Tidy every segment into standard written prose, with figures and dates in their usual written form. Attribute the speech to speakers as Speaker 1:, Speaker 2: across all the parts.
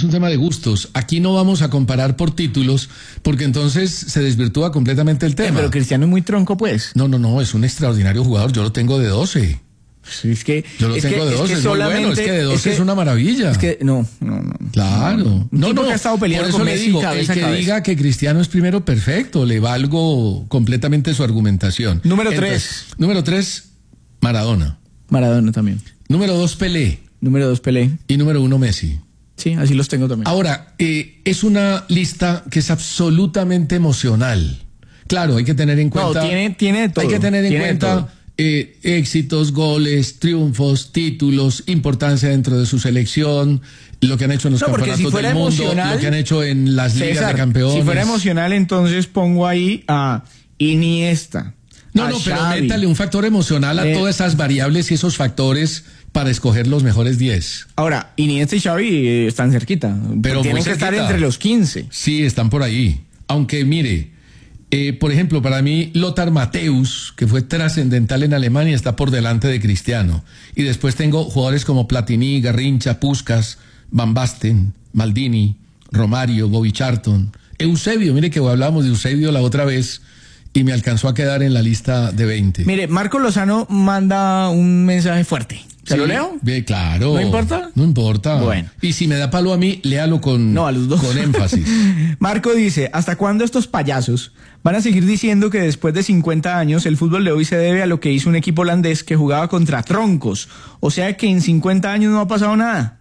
Speaker 1: es un tema de gustos. Aquí no vamos a comparar por títulos, porque entonces se desvirtúa completamente el tema.
Speaker 2: Pero Cristiano es muy tronco, pues.
Speaker 1: No, es un extraordinario jugador. Yo lo tengo de 12.
Speaker 2: Sí, es que
Speaker 1: Yo lo tengo de 12, es muy bueno. Es que de 12 es una maravilla.
Speaker 2: Es que no.
Speaker 1: Claro.
Speaker 2: No, que ha estado peleando
Speaker 1: por eso
Speaker 2: con
Speaker 1: le
Speaker 2: Messi
Speaker 1: digo,
Speaker 2: cabeza
Speaker 1: el que
Speaker 2: a cabeza.
Speaker 1: diga que Cristiano es primero, perfecto, le valgo completamente su argumentación.
Speaker 2: Número 3.
Speaker 1: Número 3, Maradona.
Speaker 2: Maradona también.
Speaker 1: Número 2, Pelé.
Speaker 2: Número 2, Pelé.
Speaker 1: Y número 1, Messi.
Speaker 2: Sí, así los tengo también.
Speaker 1: Ahora, es una lista que es absolutamente emocional. Claro, hay que tener en cuenta...
Speaker 2: No, tiene de todo.
Speaker 1: Hay que tener en cuenta éxitos, goles, triunfos, títulos, importancia dentro de su selección, lo que han hecho en los campeonatos del mundo, lo que han hecho en las ligas de campeones.
Speaker 2: Si fuera emocional, entonces pongo ahí a Iniesta.
Speaker 1: No, pero métale un factor emocional a todas esas variables y esos factores para escoger los mejores 10.
Speaker 2: Ahora, Iniesta y Xavi están cerquita.
Speaker 1: Pero
Speaker 2: tienen que estar entre los 15.
Speaker 1: Sí, están por ahí. Aunque mire, por ejemplo, para mí Lothar Matthäus, que fue trascendental en Alemania, está por delante de Cristiano. Y después tengo jugadores como Platini, Garrincha, Puskás, Van Basten, Maldini, Romario, Bobby Charlton, Eusebio. Mire que hablábamos de Eusebio la otra vez y me alcanzó a quedar en la lista de 20.
Speaker 2: Mire, Marco Lozano manda un mensaje fuerte. ¿Se lo leo?
Speaker 1: Bien, claro.
Speaker 2: ¿No importa?
Speaker 1: No importa.
Speaker 2: Bueno.
Speaker 1: Y si me da palo a mí, léalo con,
Speaker 2: a los dos.
Speaker 1: Con énfasis.
Speaker 2: Marco dice, ¿hasta cuándo estos payasos van a seguir diciendo que después de 50 años el fútbol de hoy se debe a lo que hizo un equipo holandés que jugaba contra troncos? O sea que en 50 años no ha pasado nada.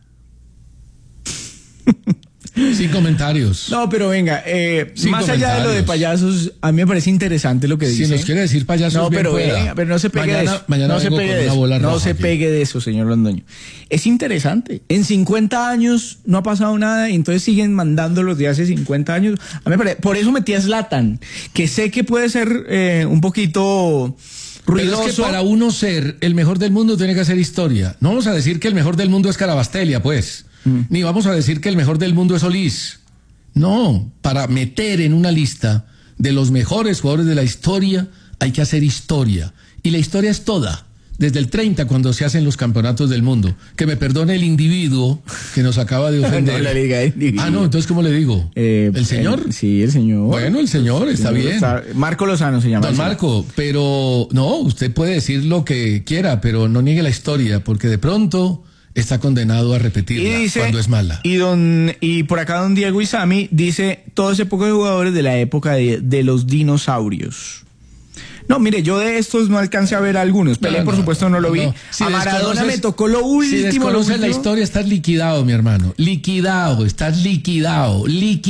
Speaker 1: Sin comentarios.
Speaker 2: No, pero venga, más allá de lo de payasos, a mí me parece interesante lo que dice.
Speaker 1: Si nos quiere decir payasos,
Speaker 2: no,
Speaker 1: bien
Speaker 2: pero
Speaker 1: pueda.
Speaker 2: venga, pero no se pegue de eso.
Speaker 1: Mañana
Speaker 2: no se pegue de eso. No se pegue de eso, señor Londoño. Es interesante. En 50 años no ha pasado nada y entonces siguen mandando los de hace 50 años. A mí me parece, por eso metí a Zlatan, que sé que puede ser un poquito ruidoso.
Speaker 1: Pero es que para uno ser el mejor del mundo tiene que hacer historia. No vamos a decir que el mejor del mundo es Carabastelia, pues. Ni vamos a decir que el mejor del mundo es Solís. No, para meter en una lista de los mejores jugadores de la historia hay que hacer historia. Y la historia es toda, desde el 30 cuando se hacen los campeonatos del mundo. Que me perdone el individuo que nos acaba de ofender.
Speaker 2: No le diga individuo.
Speaker 1: No, entonces ¿cómo le digo? ¿El señor?
Speaker 2: Sí, el señor.
Speaker 1: Bueno, el señor, está bien.
Speaker 2: Marco Lozano se llama.
Speaker 1: Don Marco, pero no, usted puede decir lo que quiera, pero no niegue la historia, porque de pronto está condenado a repetirla cuando es mala.
Speaker 2: Y por acá don Diego Isami dice, todo ese poco de jugadores de la época de los dinosaurios. No, mire, yo de estos no alcancé a ver algunos. Pelé, por supuesto, no lo vi.
Speaker 1: Si
Speaker 2: a Maradona me tocó lo último.
Speaker 1: Si desconoces la historia, estás liquidado, mi hermano. Estás liquidado.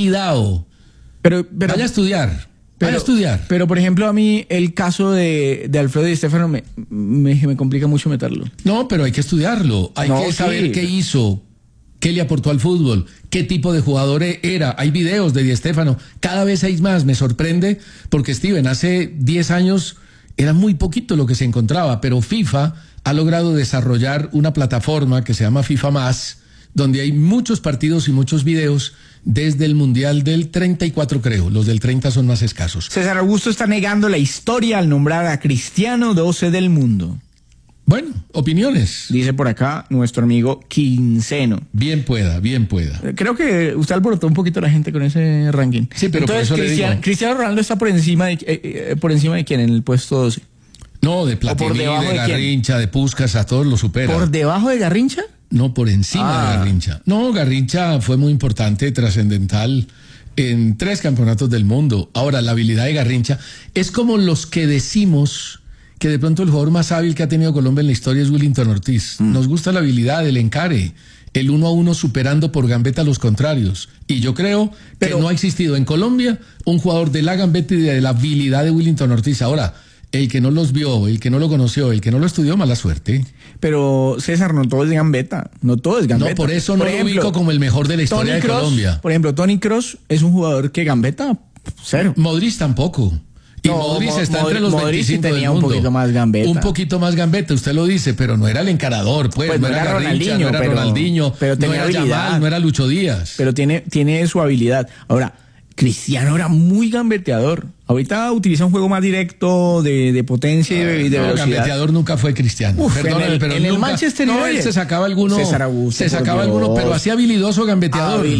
Speaker 2: Pero
Speaker 1: vaya a estudiar.
Speaker 2: Pero, por ejemplo, a mí el caso de Alfredo Di Stéfano me complica mucho meterlo.
Speaker 1: No, pero hay que estudiarlo. Hay que saber qué hizo, qué le aportó al fútbol, qué tipo de jugador era. Hay videos de Di Stéfano. Cada vez hay más. Me sorprende porque, Steven, hace 10 años era muy poquito lo que se encontraba, pero FIFA ha logrado desarrollar una plataforma que se llama FIFA Más, donde hay muchos partidos y muchos videos desde el Mundial del 34, creo. Los del 30 son más escasos.
Speaker 2: César Augusto está negando la historia al nombrar a Cristiano 12 del mundo.
Speaker 1: Bueno, opiniones.
Speaker 2: Dice por acá nuestro amigo Quinceno.
Speaker 1: Bien pueda.
Speaker 2: Creo que usted alborotó un poquito a la gente con ese ranking.
Speaker 1: Sí, pero
Speaker 2: entonces,
Speaker 1: por eso le digo.
Speaker 2: Cristiano Ronaldo está por encima de quién en el puesto 12.
Speaker 1: No, de Platini, de Garrincha, de Puskás, a todos lo supera.
Speaker 2: ¿Por debajo de Garrincha?
Speaker 1: No, por encima de Garrincha. No, Garrincha fue muy importante, trascendental en 3 campeonatos del mundo. Ahora, la habilidad de Garrincha es como los que decimos que de pronto el jugador más hábil que ha tenido Colombia en la historia es Willington Ortiz. Nos gusta la habilidad, el encare, el 1-1 superando por gambeta a los contrarios. Y yo creo que no ha existido en Colombia un jugador de la gambeta y de la habilidad de Willington Ortiz. Ahora, el que no los vio, el que no lo conoció, el que no lo estudió, mala suerte.
Speaker 2: Pero, César, no todo es gambeta. No todo es gambeta.
Speaker 1: No, por eso no lo ubico como el mejor de la historia de Colombia.
Speaker 2: Por ejemplo, Toni Kroos es un jugador que gambeta, cero.
Speaker 1: Modric tampoco. Y Modric está entre los 25 del mundo.
Speaker 2: Un poquito más gambeta.
Speaker 1: Un poquito más gambeta, usted lo dice, pero no era el encarador, pues no era Garrincha, no era Ronaldinho,
Speaker 2: pero tenía
Speaker 1: no era
Speaker 2: habilidad.
Speaker 1: Yamal, no era Lucho Díaz.
Speaker 2: Pero tiene su habilidad. Ahora, Cristiano era muy gambeteador. Ahorita utiliza un juego más directo de potencia y de velocidad.
Speaker 1: Gambeteador nunca fue Cristiano. Perdóname, pero
Speaker 2: en el Manchester United
Speaker 1: se sacaba alguno.
Speaker 2: César Augusto,
Speaker 1: se sacaba alguno, pero así habilidoso gambeteador.